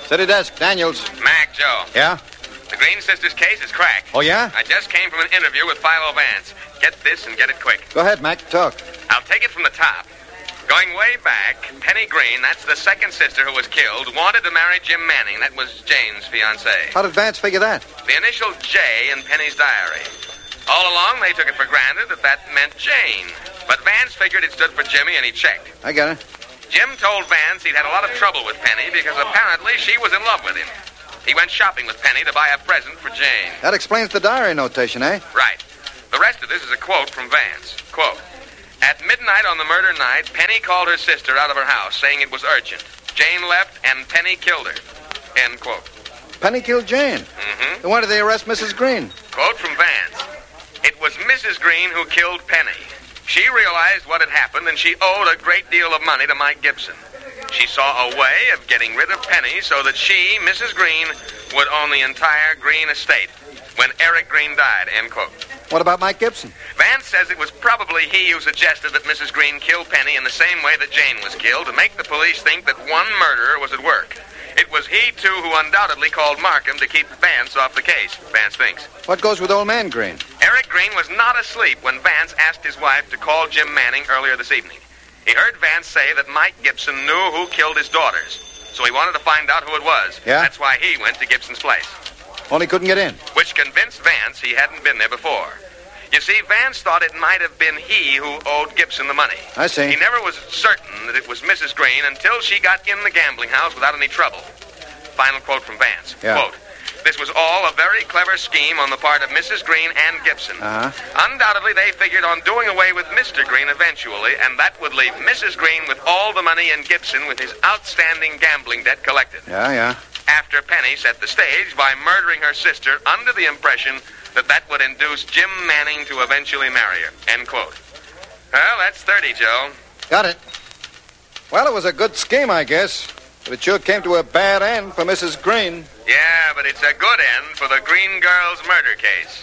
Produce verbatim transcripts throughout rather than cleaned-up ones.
City desk, Daniels. Mac, Joe. Yeah? The Green Sisters case is cracked. Oh, yeah? I just came from an interview with Philo Vance. Get this and get it quick. Go ahead, Mac. Talk. I'll take it from the top. Going way back, Penny Green, that's the second sister who was killed, wanted to marry Jim Manning. That was Jane's fiancé. How did Vance figure that? The initial J in Penny's diary. All along, they took it for granted that that meant Jane. But Vance figured it stood for Jimmy, and he checked. I got it. Jim told Vance he'd had a lot of trouble with Penny because apparently she was in love with him. He went shopping with Penny to buy a present for Jane. That explains the diary notation, eh? Right. The rest of this is a quote from Vance. Quote, "At midnight on the murder night, Penny called her sister out of her house, saying it was urgent. Jane left, and Penny killed her." End quote. Penny killed Jane? Mm-hmm. Then why did they arrest Missus Green? Quote from Vance. "It was Missus Green who killed Penny. She realized what had happened, and she owed a great deal of money to Mike Gibson. She saw a way of getting rid of Penny so that she, Missus Green, would own the entire Green estate when Eric Green died." End quote. What about Mike Gibson? Vance says it was probably he who suggested that Missus Green kill Penny in the same way that Jane was killed to make the police think that one murderer was at work. It was he, too, who undoubtedly called Markham to keep Vance off the case, Vance thinks. What goes with old man Green? Eric Green was not asleep when Vance asked his wife to call Jim Manning earlier this evening. He heard Vance say that Mike Gibson knew who killed his daughters, so he wanted to find out who it was. Yeah? That's why he went to Gibson's place. Only couldn't get in. Which convinced Vance he hadn't been there before. You see, Vance thought it might have been he who owed Gibson the money. I see. He never was certain that it was Missus Green until she got in the gambling house without any trouble. Final quote from Vance. Yeah. Quote, "This was all a very clever scheme on the part of Missus Green and Gibson. Uh-huh. Undoubtedly, they figured on doing away with Mister Green eventually, and that would leave Missus Green with all the money and Gibson with his outstanding gambling debt collected. Yeah, yeah. After Penny set the stage by murdering her sister under the impression that that would induce Jim Manning to eventually marry her." End quote. Well, that's thirty, Joe. Got it. Well, it was a good scheme, I guess. But it sure came to a bad end for Missus Green. Yeah, but it's a good end for the Green Girls murder case.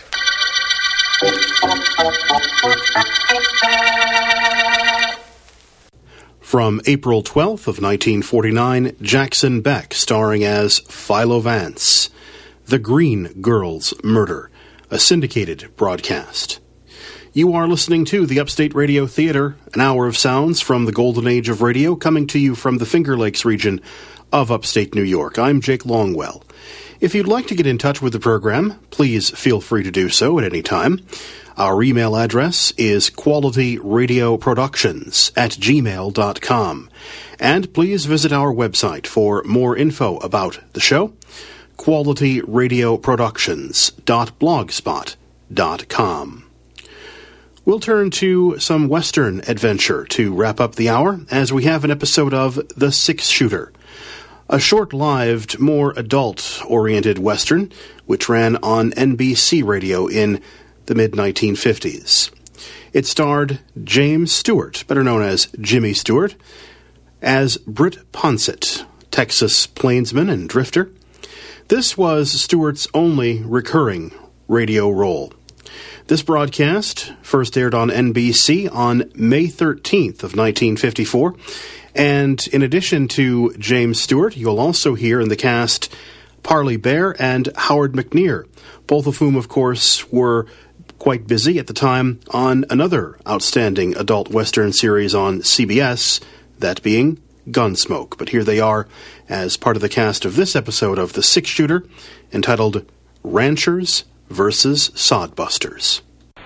From April twelfth of nineteen forty-nine, Jackson Beck starring as Philo Vance. The Green Girls Murder, a syndicated broadcast. You are listening to the Upstate Radio Theater, an hour of sounds from the golden age of radio, coming to you from the Finger Lakes region of upstate New York. I'm Jake Longwell. If you'd like to get in touch with the program, please feel free to do so at any time. Our email address is qualityradioproductions at gmail dot com. And please visit our website for more info about the show, qualityradioproductions dot blogspot dot com. We'll turn to some Western adventure to wrap up the hour, as we have an episode of The Six Shooter, a short-lived, more adult-oriented Western, which ran on N B C radio in the mid nineteen fifties. It starred James Stewart, better known as Jimmy Stewart, as Britt Ponsett, Texas plainsman and drifter. This was Stewart's only recurring radio role. This broadcast first aired on N B C on May thirteenth of nineteen fifty-four, and in addition to James Stewart, you'll also hear in the cast Parley Bear and Howard McNear, both of whom, of course, were quite busy at the time on another outstanding adult Western series on C B S, that being Gunsmoke. But here they are as part of the cast of this episode of The Six Shooter, entitled Ranchers versus Sodbusters.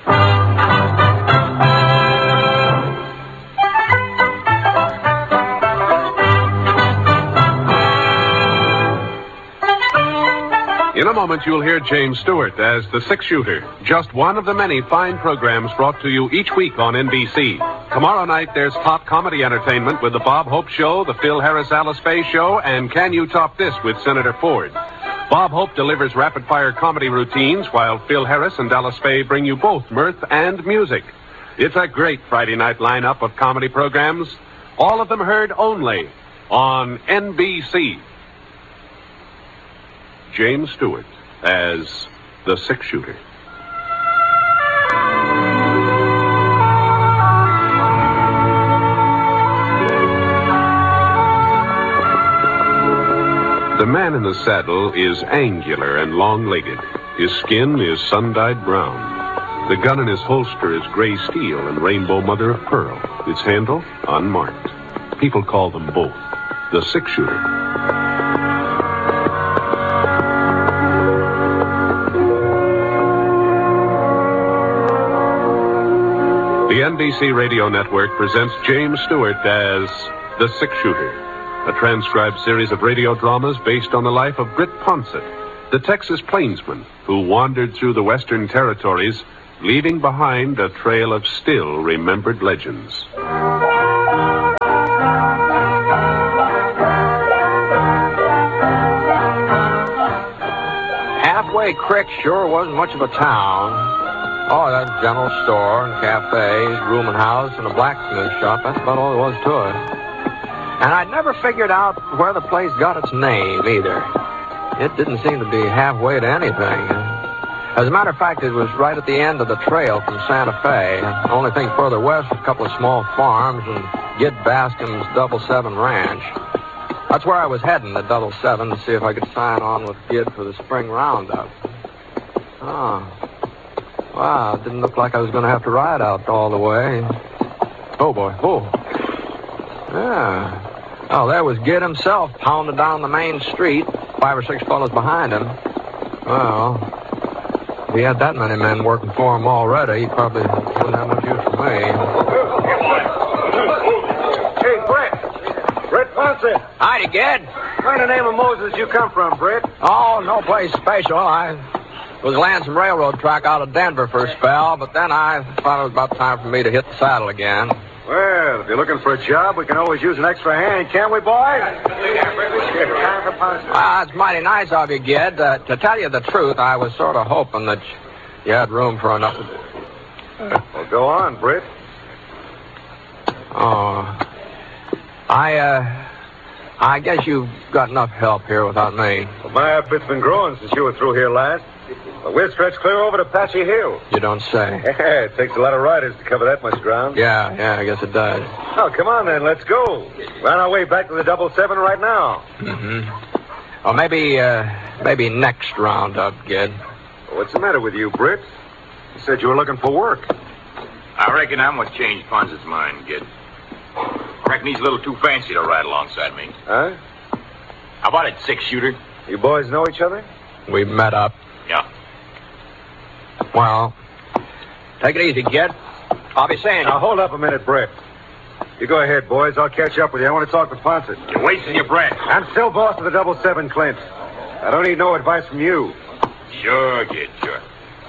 In a moment, you'll hear James Stewart as The Six Shooter, just one of the many fine programs brought to you each week on N B C. Tomorrow night, there's hot comedy entertainment with The Bob Hope Show, The Phil Harris-Alice Faye Show, and Can You Top This with Senator Ford. Bob Hope delivers rapid-fire comedy routines, while Phil Harris and Alice Faye bring you both mirth and music. It's a great Friday night lineup of comedy programs, all of them heard only on N B C. James Stewart as The Six Shooter. The man in the saddle is angular and long-legged. His skin is sun-dyed brown. The gun in his holster is gray steel and rainbow mother of pearl. Its handle, unmarked. People call them both the six-shooter. The N B C Radio Network presents James Stewart as The Six-Shooter, a transcribed series of radio dramas based on the life of Britt Ponsett, the Texas plainsman who wandered through the Western Territories, leaving behind a trail of still-remembered legends. Halfway Creek sure wasn't much of a town. Oh, that general store and cafe, rooming house, and a blacksmith shop. That's about all there was to it. And I'd never figured out where the place got its name, either. It didn't seem to be halfway to anything. As a matter of fact, it was right at the end of the trail from Santa Fe. The only thing further west was a couple of small farms and Gid Bascom's Double Seven Ranch. That's where I was heading, the Double Seven, to see if I could sign on with Gid for the spring roundup. Oh. Wow, it didn't look like I was going to have to ride out all the way. Oh, boy. Oh. Yeah. Oh, there was Gid himself pounding down the main street, five or six fellows behind him. Well, if he had that many men working for him already, he probably wouldn't have much use for me. Hey, Britt. Britt Ponsett. Howdy, Gid. Where in the name of Moses you come from, Britt? Oh, no place special. I was laying some railroad track out of Denver for a spell, but then I thought it was about time for me to hit the saddle again. Well, if you're looking for a job, we can always use an extra hand, can't we, boys? Ah, it's mighty nice of you, Gid. Uh, to tell you the truth, I was sort of hoping that you had room for another. Well, go on, Britt. Oh. I, uh... I guess you've got enough help here without me. Well, my outfit's been growing since you were through here last. But we're stretched clear over to Apache Hill. You don't say. Yeah, it takes a lot of riders to cover that much ground. Yeah, yeah, I guess it does. Oh, come on then, let's go. We're on our way back to the Double Seven right now. Mm-hmm. Well, maybe, uh, maybe next roundup, Gid. Well, what's the matter with you, Britt? You said you were looking for work. I reckon I'm what changed Ponsett's mind, Gid. I reckon he's a little too fancy to ride alongside me. Huh? How about it, six-shooter? You boys know each other? We met up. Yeah. Well, take it easy, Gid. I'll be saying... Now, hold up a minute, Britt. You go ahead, boys. I'll catch up with you. I want to talk with Ponsett. You're wasting your breath. I'm still boss of the Double Seven, Clint. I don't need no advice from you. Sure, Gid, sure.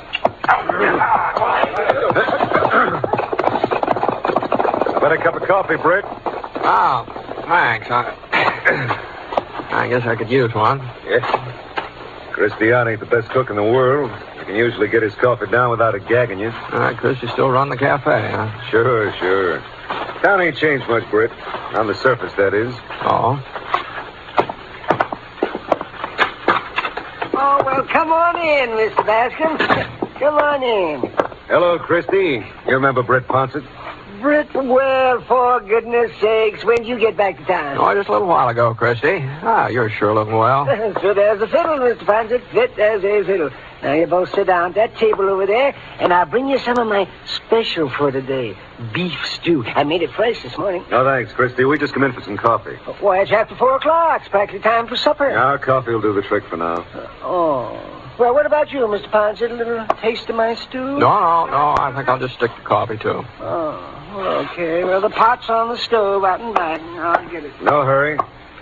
Better cup of coffee, Britt. Oh, thanks. I, I guess I could use one. Yeah. Christian ain't the best cook in the world. He can usually get his coffee down without it gagging you. All right, Chris, you still run the cafe, huh? Sure, sure. Town ain't changed much, Britt. On the surface, that is. Oh. Oh, well, come on in, Mister Bascom. Come on in. Hello, Christy. You remember Britt Ponsett? Britt, well, for goodness sakes, when did you get back to town? Oh, just a little while ago, Christy. Ah, you're sure looking well. Fit as a fiddle, Mister Ponsett. Fit as a fiddle. Now, you both sit down at that table over there, and I'll bring you some of my special for today. Beef stew. I made it fresh this morning. No, thanks, Christy. We just come in for some coffee. Why, it's after four o'clock. It's practically time for supper. Our coffee will do the trick for now. Uh, oh. Well, what about you, Mister Ponsett? A little taste of my stew? No, no, no. I think I'll just stick to coffee, too. Oh, okay. Well, the pot's on the stove out in back. I'll get it. No hurry.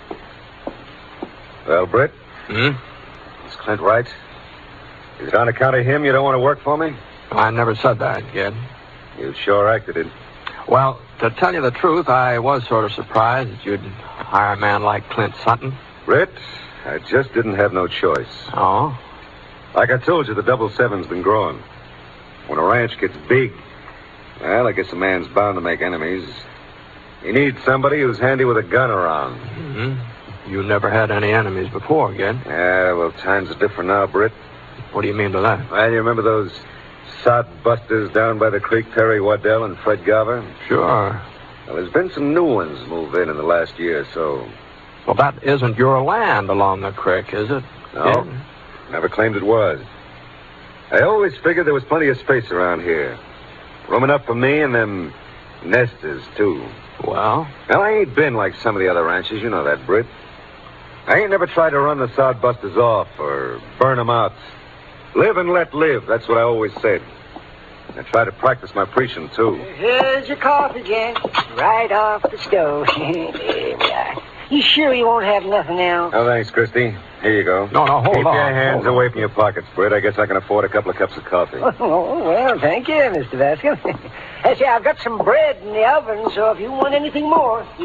Well, Britt? Hmm? Is Clint right? Is it on account of him you don't want to work for me? I never said that, Gid. You sure acted it. Well, to tell you the truth, I was sort of surprised that you'd hire a man like Clint Sutton. Britt, I just didn't have no choice. Oh? Like I told you, the Double Seven's been growing. When a ranch gets big, well, I guess a man's bound to make enemies. He needs somebody who's handy with a gun around. Mm-hmm. You never had any enemies before, Gid. Yeah, well, times are different now, Britt. What do you mean by that? Well, you remember those sod busters down by the creek, Terry Waddell and Fred Garver? Sure. Well, there's been some new ones move in in the last year or so. Well, that isn't your land along the creek, is it? No, Kid? never claimed it was. I always figured there was plenty of space around here. Room enough for me and them nesters, too. Well? Well, I ain't been like some of the other ranches. You know that, Britt. I ain't never tried to run the sodbusters off or burn them out. Live and let live. That's what I always said. I try to practice my preaching, too. Here's your coffee, Jen. Right off the stove. There we are. You sure you won't have nothing else? Oh, thanks, Christy. Here you go. No, no, hold Keep on. your hands hold away on. from your pockets, Britt. I guess I can afford a couple of cups of coffee. Oh, well, thank you, Mister Vasquez. I say, I've got some bread in the oven, so if you want anything more...